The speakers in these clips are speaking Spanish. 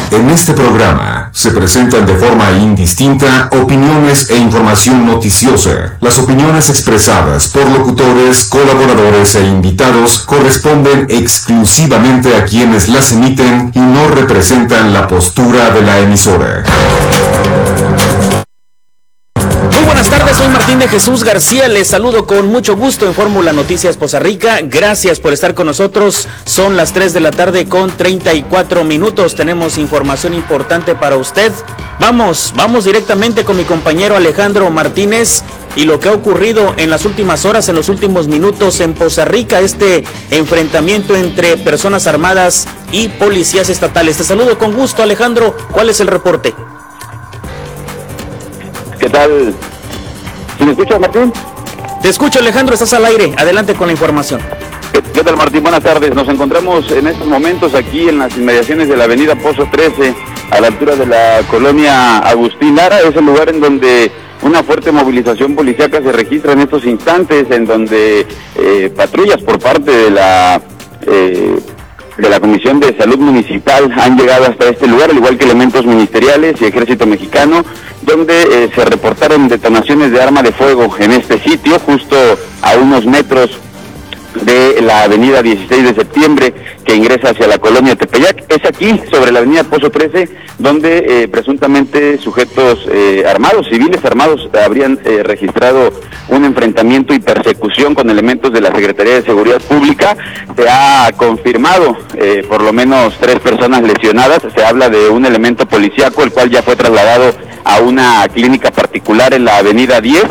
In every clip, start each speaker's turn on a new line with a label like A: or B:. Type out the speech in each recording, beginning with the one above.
A: En este programa se presentan de forma indistinta opiniones e información noticiosa. Las opiniones expresadas por locutores, colaboradores e invitados corresponden exclusivamente a quienes las emiten y no representan la postura de la emisora.
B: Muy buenas tardes, soy Martín de Jesús García, les saludo con mucho gusto en Fórmula Noticias Poza Rica. Gracias por estar con nosotros, son las 3 de la tarde con 34 minutos, tenemos información importante para usted. Vamos directamente con mi compañero Alejandro Martínez y lo que ha ocurrido en las últimas horas, en los últimos minutos en Poza Rica, este enfrentamiento entre personas armadas y policías estatales. Te saludo con gusto, Alejandro, ¿cuál es el reporte?
C: ¿Qué tal? ¿Sí me escuchas, Martín?
B: Te escucho, Alejandro, estás al aire. Adelante con la información.
C: ¿Qué tal, Martín? Buenas tardes. Nos encontramos en estos momentos aquí en las inmediaciones de la avenida Pozo 13, a la altura de la colonia Agustín Lara. Es el lugar en donde una fuerte movilización policíaca se registra en estos instantes, en donde patrullas por parte de la Comisión de Salud Municipal han llegado hasta este lugar, al igual que elementos ministeriales y Ejército Mexicano, donde se reportaron detonaciones de arma de fuego en este sitio, justo a unos metros de la avenida 16 de septiembre, que ingresa hacia la colonia Tepeyac. Es aquí, sobre la avenida Pozo 13, donde presuntamente sujetos armados, civiles armados, habrían registrado un enfrentamiento y persecución con elementos de la Secretaría de Seguridad Pública. Se ha confirmado por lo menos 3 personas lesionadas. Se habla de un elemento policíaco, el cual ya fue trasladado a una clínica particular en la avenida 10,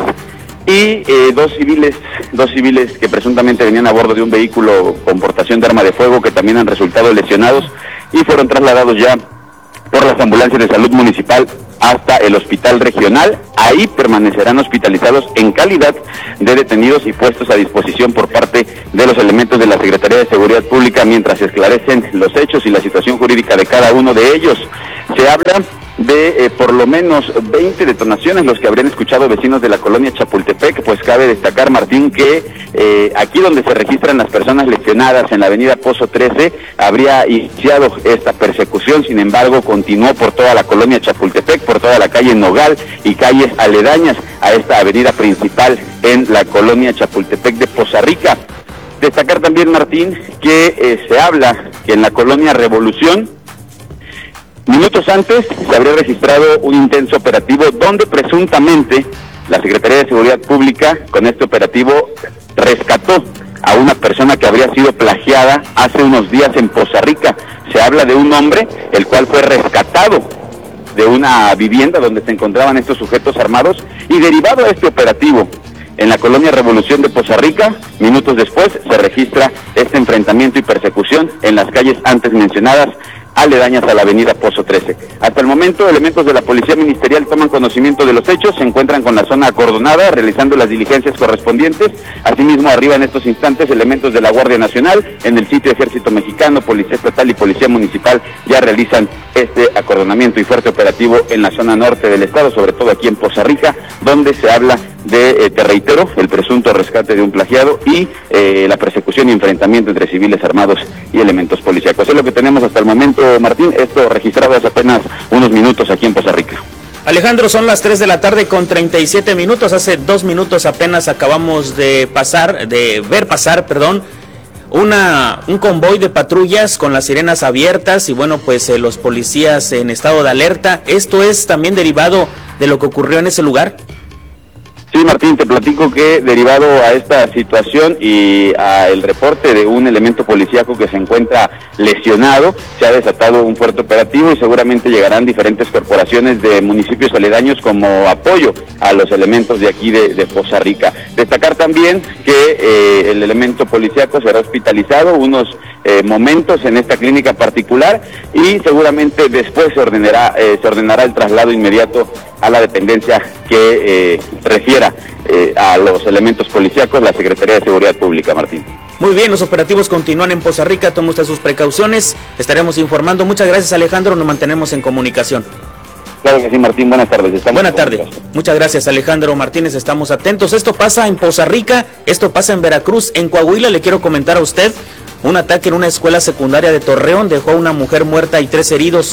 C: y dos civiles que presuntamente venían a bordo de un vehículo con portación de arma de fuego, que también han resultado lesionados y fueron trasladados ya por las ambulancias de salud municipal hasta el hospital regional. Ahí permanecerán hospitalizados en calidad de detenidos y puestos a disposición por parte de los elementos de la Secretaría de Seguridad Pública mientras se esclarecen los hechos y la situación jurídica de cada uno de ellos. Se habla de por lo menos 20 detonaciones, los que habrían escuchado vecinos de la colonia Chapultepec. Pues cabe destacar, Martín, que aquí donde se registran las personas lesionadas, en la avenida Pozo 13, habría iniciado esta persecución. Sin embargo, continuó por toda la colonia Chapultepec, por toda la calle Nogal y calles aledañas a esta avenida principal en la colonia Chapultepec de Poza Rica. Destacar también, Martín, que se habla que en la colonia Revolución, minutos antes, se habría registrado un intenso operativo donde presuntamente la Secretaría de Seguridad Pública, con este operativo, rescató a una persona que habría sido plagiada hace unos días en Poza Rica. Se habla de un hombre el cual fue rescatado de una vivienda donde se encontraban estos sujetos armados, y derivado a este operativo en la colonia Revolución de Poza Rica, minutos después se registra este enfrentamiento y persecución en las calles antes mencionadas, aledañas a la avenida Pozo 13. Hasta el momento, elementos de la Policía Ministerial toman conocimiento de los hechos, se encuentran con la zona acordonada, realizando las diligencias correspondientes. Asimismo, arriba en estos instantes, elementos de la Guardia Nacional, en el sitio Ejército Mexicano, Policía Estatal y Policía Municipal ya realizan este acordonamiento y fuerte operativo en la zona norte del estado, sobre todo aquí en Poza Rica, donde se habla de, te reitero, el presunto rescate de un plagiado y la persecución y enfrentamiento entre civiles armados y elementos policíacos. Es lo que tenemos hasta el momento, Martín, esto registrado hace apenas unos minutos aquí en Poza Rica.
B: Alejandro, son las 3 de la tarde con 37 minutos, hace 2 minutos apenas acabamos de ver pasar, un convoy de patrullas con las sirenas abiertas y bueno, pues los policías en estado de alerta. ¿Esto es también derivado de lo que ocurrió en ese lugar?
C: Sí, Martín, te platico que derivado a esta situación y a el reporte de un elemento policíaco que se encuentra lesionado, se ha desatado un fuerte operativo y seguramente llegarán diferentes corporaciones de municipios aledaños como apoyo a los elementos de aquí de Poza Rica. Destacar también que el elemento policíaco será hospitalizado unos momentos en esta clínica particular y seguramente después se ordenará el traslado inmediato a la dependencia que refiera a los elementos policíacos, la Secretaría de Seguridad Pública, Martín.
B: Muy bien, los operativos continúan en Poza Rica, tome usted sus precauciones, estaremos informando. Muchas gracias, Alejandro, nos mantenemos en comunicación.
C: Claro que sí, Martín, buenas tardes.
B: Buenas tardes, muchas gracias, Alejandro Martínez, estamos atentos. Esto pasa en Poza Rica, esto pasa en Veracruz, en Coahuila. Le quiero comentar a usted, un ataque en una escuela secundaria de Torreón dejó a una mujer muerta y 3 heridos.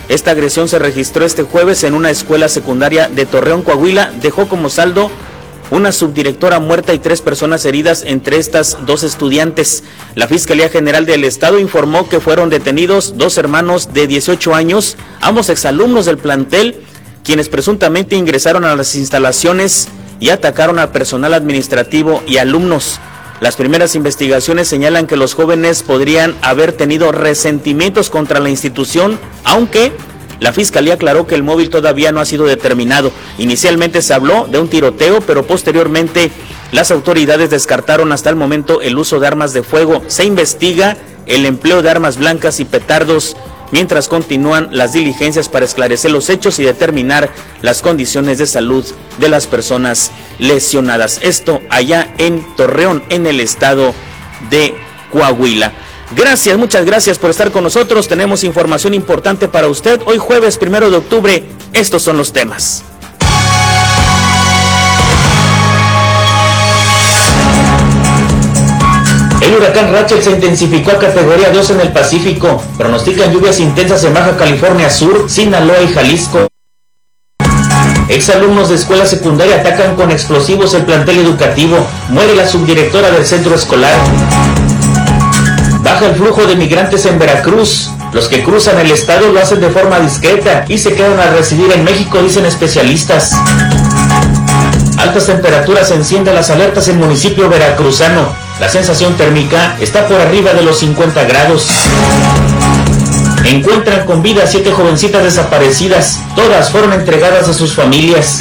B: Esta agresión se registró este jueves en una escuela secundaria de Torreón, Coahuila. Dejó como saldo una subdirectora muerta y 3 personas heridas, entre estas 2 estudiantes. La Fiscalía General del Estado informó que fueron detenidos 2 hermanos de 18 años, ambos exalumnos del plantel, quienes presuntamente ingresaron a las instalaciones y atacaron al personal administrativo y alumnos. Las primeras investigaciones señalan que los jóvenes podrían haber tenido resentimientos contra la institución, aunque la Fiscalía aclaró que el móvil todavía no ha sido determinado. Inicialmente se habló de un tiroteo, pero posteriormente las autoridades descartaron hasta el momento el uso de armas de fuego. Se investiga el empleo de armas blancas y petardos, mientras continúan las diligencias para esclarecer los hechos y determinar las condiciones de salud de las personas lesionadas. Esto allá en Torreón, en el estado de Coahuila. Gracias, muchas gracias por estar con nosotros. Tenemos información importante para usted. Hoy jueves 1 de octubre, estos son los temas. El huracán Rachel se intensificó a categoría 2 en el Pacífico. Pronostican lluvias intensas en Baja California Sur, Sinaloa y Jalisco. Exalumnos de escuela secundaria atacan con explosivos el plantel educativo. Muere la subdirectora del centro escolar. Baja el flujo de migrantes en Veracruz. Los que cruzan el estado lo hacen de forma discreta y se quedan a residir en México, dicen especialistas. Altas temperaturas encienden las alertas en municipio veracruzano. La sensación térmica está por arriba de los 50 grados. Encuentran con vida a 7 jovencitas desaparecidas. Todas fueron entregadas a sus familias.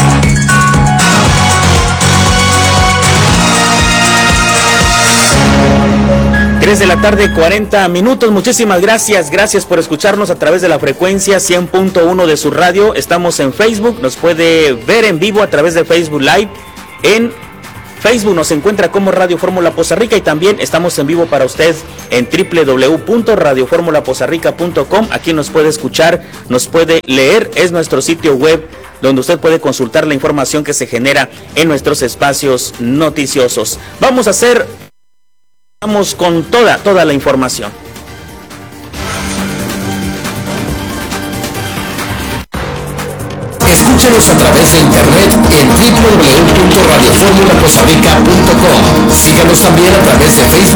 B: De la tarde, 40 minutos. Muchísimas gracias. Gracias por escucharnos a través de la frecuencia 100.1 de su radio. Estamos en Facebook. Nos puede ver en vivo a través de Facebook Live. En Facebook nos encuentra como Radio Fórmula Poza Rica y también estamos en vivo para usted en www.radioformulapozarrica.com. Aquí nos puede escuchar, nos puede leer. Es nuestro sitio web donde usted puede consultar la información que se genera en nuestros espacios noticiosos. Vamos con toda la información.
D: Escúchenos a través de internet en www.radioformulapozarrica.com. Síganos también a través de Facebook